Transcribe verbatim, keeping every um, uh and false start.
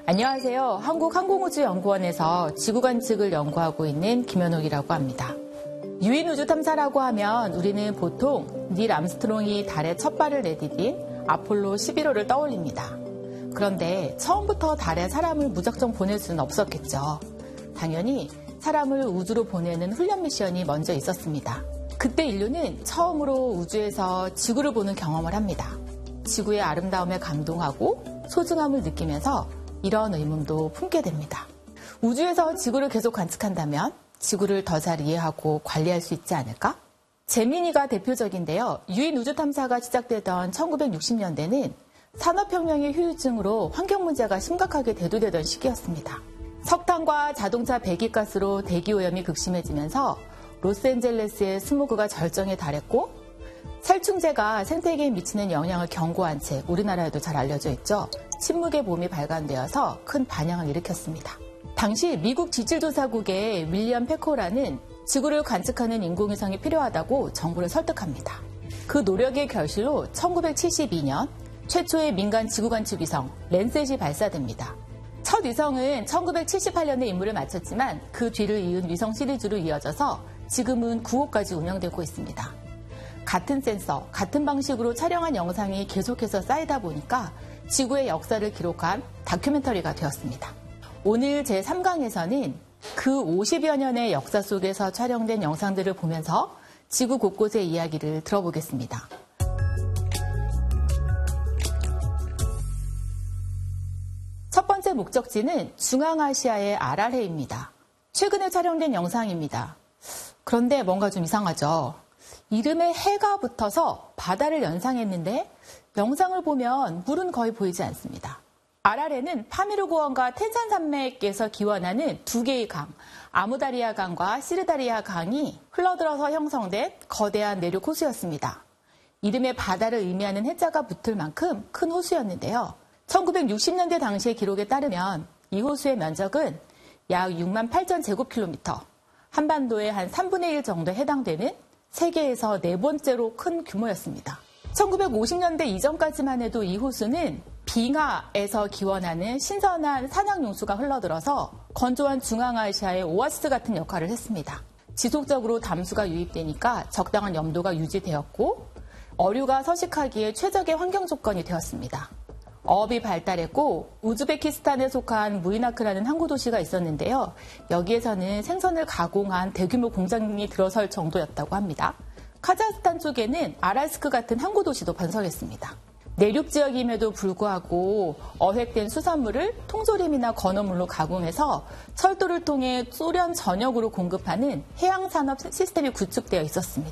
안녕하세요. 한국항공우주연구원에서 지구 관측을 연구하고 있는 김현옥이라고 합니다. 유인 우주 탐사라고 하면 우리는 보통 닐 암스트롱이 달에 첫 발을 내디딘 아폴로 십일 호를 떠올립니다. 그런데 처음부터 달에 사람을 무작정 보낼 수는 없었겠죠. 당연히 사람을 우주로 보내는 훈련 미션이 먼저 있었습니다. 그때 인류는 처음으로 우주에서 지구를 보는 경험을 합니다. 지구의 아름다움에 감동하고 소중함을 느끼면서 이런 의문도 품게 됩니다. 우주에서 지구를 계속 관측한다면 지구를 더 잘 이해하고 관리할 수 있지 않을까? 제미니가 대표적인데요. 유인 우주 탐사가 시작되던 천구백육십 년대는 산업혁명의 후유증으로 환경 문제가 심각하게 대두되던 시기였습니다. 석탄과 자동차 배기가스로 대기오염이 극심해지면서 로스앤젤레스의 스모그가 절정에 달했고, 살충제가 생태계에 미치는 영향을 경고한 책, 우리나라에도 잘 알려져 있죠. 침묵의 봄이 발간되어서 큰 반향을 일으켰습니다. 당시 미국 지질조사국의 윌리엄 페코라는 지구를 관측하는 인공위성이 필요하다고 정부를 설득합니다. 그 노력의 결실로 천구백칠십이 년 최초의 민간 지구관측위성 랜셋이 발사됩니다. 첫 위성은 천구백칠십팔 년에 임무를 마쳤지만 그 뒤를 이은 위성 시리즈로 이어져서 지금은 구 호까지 운영되고 있습니다. 같은 센서, 같은 방식으로 촬영한 영상이 계속해서 쌓이다 보니까 지구의 역사를 기록한 다큐멘터리가 되었습니다. 오늘 제삼 강에서는 그 오십여 년의 역사 속에서 촬영된 영상들을 보면서 지구 곳곳의 이야기를 들어보겠습니다. 첫 번째 목적지는 중앙아시아의 아랄해입니다. 최근에 촬영된 영상입니다. 그런데 뭔가 좀 이상하죠? 이름에 해가 붙어서 바다를 연상했는데 영상을 보면 물은 거의 보이지 않습니다. 아랄해는 파미르 고원과 텐산 산맥에서 기원하는 두 개의 강, 아무다리아 강과 시르다리아 강이 흘러들어서 형성된 거대한 내륙 호수였습니다. 이름에 바다를 의미하는 해자가 붙을 만큼 큰 호수였는데요. 천구백육십 년대 당시의 기록에 따르면 이 호수의 면적은 약 육만 팔천 제곱킬로미터, 한반도의 한 삼분의 일 정도에 해당되는 세계에서 네 번째로 큰 규모였습니다. 천구백오십 년대 이전까지만 해도 이 호수는 빙하에서 기원하는 신선한 산양용수가 흘러들어서 건조한 중앙아시아의 오아시스 같은 역할을 했습니다. 지속적으로 담수가 유입되니까 적당한 염도가 유지되었고 어류가 서식하기에 최적의 환경 조건이 되었습니다. 어업이 발달했고 우즈베키스탄에 속한 무이나크라는 항구 도시가 있었는데요. 여기에서는 생선을 가공한 대규모 공장이 들어설 정도였다고 합니다. 카자흐스탄 쪽에는 아랄스크 같은 항구 도시도 번성했습니다. 내륙 지역임에도 불구하고 어획된 수산물을 통조림이나 건어물로 가공해서 철도를 통해 소련 전역으로 공급하는 해양산업 시스템이 구축되어 있었습니다.